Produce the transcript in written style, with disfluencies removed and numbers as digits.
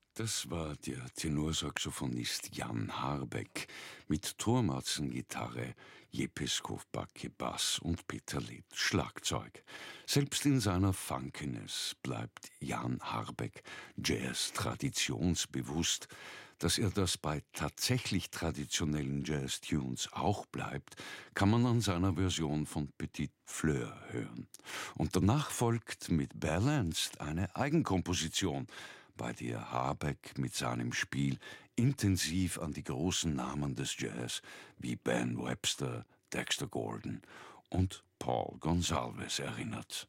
Das war der Tenorsaxophonist Jan Harbeck mit Thormatzen-Gitarre, Jeppes Kovbacke Bass und Peter Litt Schlagzeug. Selbst in seiner Funkiness bleibt Jan Harbeck Jazz traditionsbewusst. Dass er das bei tatsächlich traditionellen Jazz-Tunes auch bleibt, kann man an seiner Version von Petite Fleur hören. Und danach folgt mit Balanced eine Eigenkomposition, bei der Harbeck mit seinem Spiel intensiv an die großen Namen des Jazz wie Ben Webster, Dexter Gordon und Paul Gonsalves erinnert.